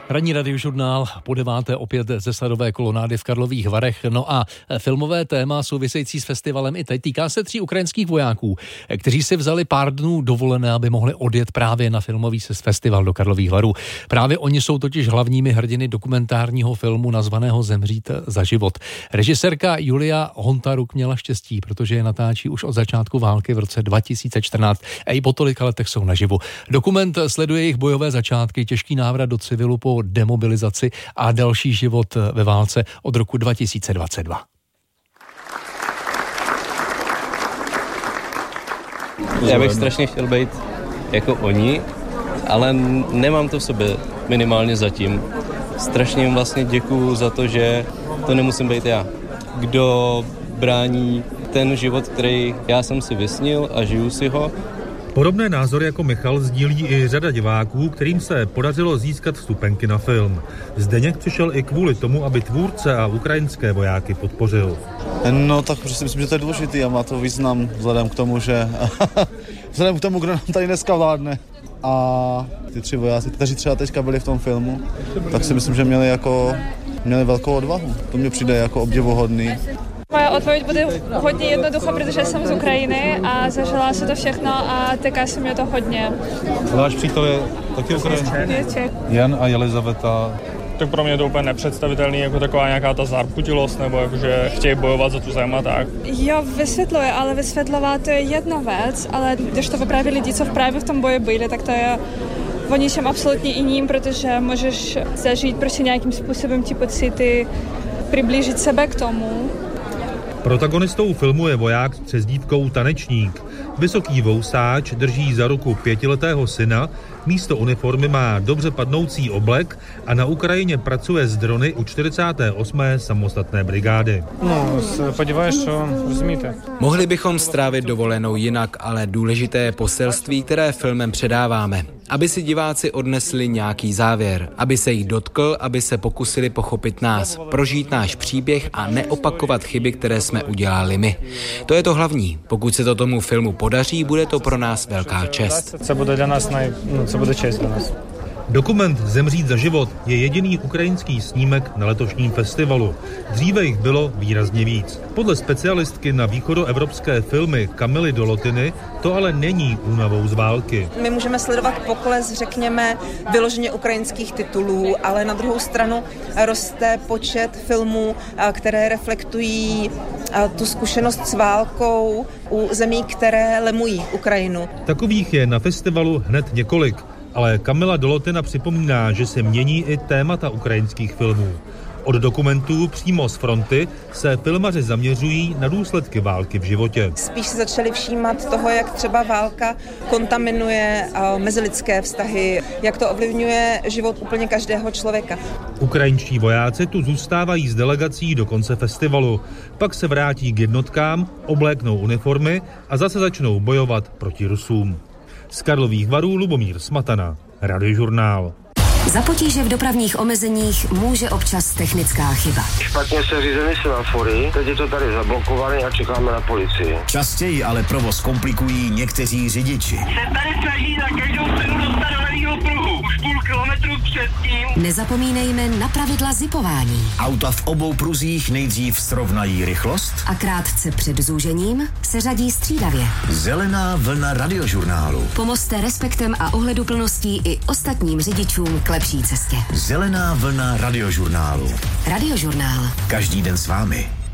Ranní radiožurnál po 9. opět ze sladové kolonády v Karlových Varech. No a filmové téma související s festivalem i teď týká se 3 ukrajinských vojáků, kteří si vzali pár dnů dovolené, aby mohli odjet právě na filmový festival do Karlových Varů. Právě oni jsou totiž hlavními hrdiny dokumentárního filmu nazvaného Zemřít za život. Režisérka Julia Hontaruk měla štěstí, protože je natáčí už od začátku války v roce 2014 a i po tolika letech jsou naživu. Dokument sleduje jejich bojové začátky, těžký návrat do civilu po demobilizaci a další život ve válce od roku 2022. Já bych strašně chtěl být jako oni, ale nemám to v sobě, minimálně zatím. Strašně jim vlastně děkuju za to, že to nemusím být já. Kdo brání ten život, který já jsem si vysnil a žiju si ho. Podobné názory jako Michal sdílí i řada diváků, kterým se podařilo získat vstupenky na film. Zdeněk přišel i kvůli tomu, aby tvůrce a ukrajinské vojáky podpořil. No tak si myslím, že to je důležitý a má to význam vzhledem k tomu, že vzhledem k tomu, kdo nám tady dneska vládne. A ty 3 vojáci, kteří třeba teďka byli v tom filmu, tak si myslím, že měli velkou odvahu. To mě přijde jako obdivuhodný. Moja odpověď bude hodně jednoduchá, protože jsem z Ukrajiny a zažila se to všechno a týká se mě to hodně. Váš přítel je taky Ukrajinec? Jan a Jelizaveta. Tak pro mě je to úplně nepředstavitelný, jako taková nějaká ta zarputilost, nebo jakože chtějí bojovat za tu zem a tak. Jo, vysvětluje, ale vysvětlovat to je jedna věc, ale když to vypráví lidi, co právě v tom boji byli, tak to je o ničem absolutně jiným, protože můžeš zažít prostě nějakým způsobem ty pocity, přiblížit sebe k tomu. Protagonistou filmu je voják s přezdívkou Tanečník. Vysoký vousáč drží za ruku 5letého syna, místo uniformy má dobře padnoucí oblek a na Ukrajině pracuje s drony u 48. samostatné brigády. No, podíváš, co rozumíte. Mohli bychom strávit dovolenou jinak, ale důležité je poselství, které filmem předáváme. Aby si diváci odnesli nějaký závěr, aby se jich dotkl, aby se pokusili pochopit nás, prožít náš příběh a neopakovat chyby, které jsme udělali my. To je to hlavní. Pokud se to tomu filmu podaří, bude to pro nás velká čest. Co bude dla nás co bude čest pro nás. Dokument Zemřít za život je jediný ukrajinský snímek na letošním festivalu. Dříve jich bylo výrazně víc. Podle specialistky na východoevropské filmy Kamily Dolotiny to ale není únavou z války. My můžeme sledovat pokles, řekněme, vyloženě ukrajinských titulů, ale na druhou stranu roste počet filmů, které reflektují tu zkušenost s válkou u zemí, které lemují Ukrajinu. Takových je na festivalu hned několik. Ale Kamila Dolotina připomíná, že se mění i témata ukrajinských filmů. Od dokumentů přímo z fronty se filmaři zaměřují na důsledky války v životě. Spíš se začali všímat toho, jak třeba válka kontaminuje mezilidské vztahy, jak to ovlivňuje život úplně každého člověka. Ukrajinští vojáci tu zůstávají s delegací do konce festivalu. Pak se vrátí k jednotkám, obléknou uniformy a zase začnou bojovat proti Rusům. Z Karlových Varů Lubomír Smatana, Radiožurnál. Za potíže v dopravních omezeních může občas technická chyba. Špatně se řízeny semafory, teď je to tady zablokované a čekáme na policii. Častěji ale provoz komplikují někteří řidiči. Se tady snaží na každou cenu dostat do levýho pruhu. Už půl kilometru předtím. Nezapomínejme na pravidla zipování. Auta v obou pruzích nejdřív srovnají rychlost a krátce před zúžením se řadí střídavě. Zelená vlna Radiožurnálu. Pomozte respektem a ohleduplností i ostatním řidičům k lepší cestě. Zelená vlna Radiožurnálu. Radiožurnál. Každý den s vámi.